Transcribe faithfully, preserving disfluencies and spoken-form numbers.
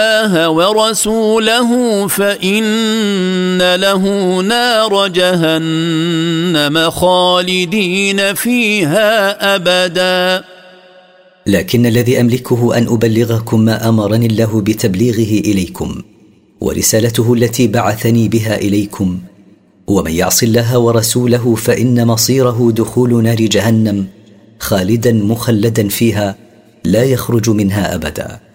الله ورسوله فإن له نار جهنم خالدين فيها أبدا. لكن الذي أملكه أن أبلغكم ما أمرني الله بتبليغه إليكم ورسالته التي بعثني بها إليكم، ومن يعص الله ورسوله فإن مصيره دخول نار جهنم خالدا مخلدا فيها لا يخرج منها أبدا.